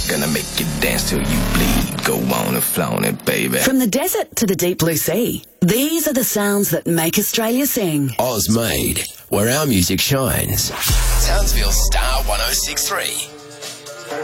Gonna make you dance till you bleed. Go on and flaunt it, baby. From the desert to the deep blue sea, these are the sounds that make Australia sing. Ozmade, where our music shines. Townsville Star 106.3.